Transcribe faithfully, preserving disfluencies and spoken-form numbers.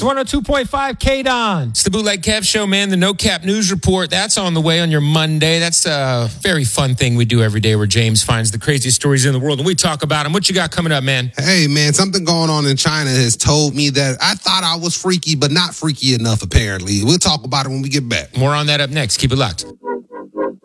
one oh two point five K-Don. It's the Bootleg Kev Show, man. The No Cap News Report. That's on the way on your Monday. That's a very fun thing we do every day where James finds the craziest stories in the world and we talk about them. What you got coming up, man? Hey, man, something going on in China has told me that I thought I was freaky, but not freaky enough, apparently. We'll talk about it when we get back. More on that up next. Keep it locked.